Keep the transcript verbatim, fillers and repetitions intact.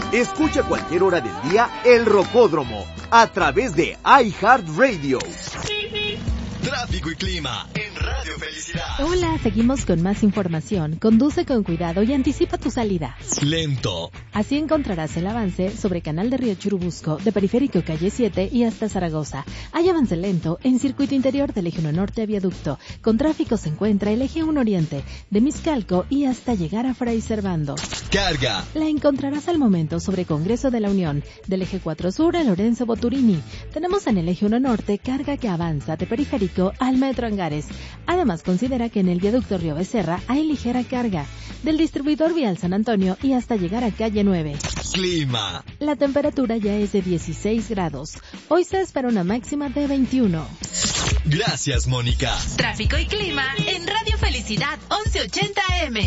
Escucha a cualquier hora del día El Rocódromo a través de iHeartRadio. Tráfico y clima en Radio Felicidad. Hola, seguimos con más información. Conduce con cuidado y anticipa tu salida. Lento. Así encontrarás el avance sobre Canal de Río Churubusco, de Periférico Calle siete y hasta Zaragoza. Hay avance lento en circuito interior del Eje uno Norte a Viaducto. Con tráfico se encuentra el Eje uno Oriente, de Mixcalco y hasta llegar a Fray Servando. Carga. La encontrarás al momento sobre Congreso de la Unión, del Eje cuatro Sur a Lorenzo Boturini. Tenemos en el Eje uno Norte carga que avanza de Periférico al Metro Angares. Además, considera que en el Viaducto Río Becerra hay ligera carga, del distribuidor vial San Antonio y hasta llegar a calle nueve. Clima. La temperatura ya es de dieciséis grados. Hoy se espera una máxima de veintiuno. Gracias, Mónica. Tráfico y clima en Radio Felicidad once ochenta A M.